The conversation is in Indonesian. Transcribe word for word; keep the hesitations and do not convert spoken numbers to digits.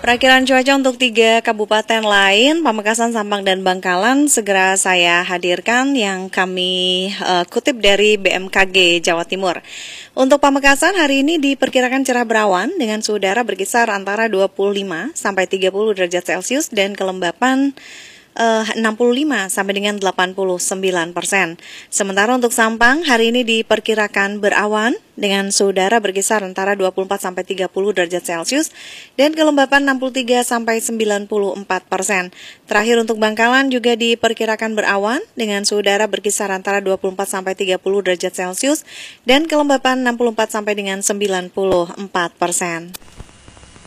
Perakiran cuaca untuk tiga kabupaten lain, Pamekasan, Sampang, dan Bangkalan, segera saya hadirkan yang kami uh, kutip dari B M K G Jawa Timur. Untuk Pamekasan hari ini diperkirakan cerah berawan dengan suhu udara berkisar antara dua puluh lima sampai tiga puluh derajat Celcius dan kelembapan Uh, enam puluh lima sampai dengan delapan puluh sembilan persen. Sementara untuk Sampang hari ini diperkirakan berawan dengan suhu udara berkisar antara dua puluh empat sampai tiga puluh derajat Celcius dan kelembapan enam puluh tiga sampai sembilan puluh empat persen. Terakhir untuk Bangkalan juga diperkirakan berawan dengan suhu udara berkisar antara dua puluh empat sampai tiga puluh derajat Celcius dan kelembapan enam puluh empat sampai dengan sembilan puluh empat persen.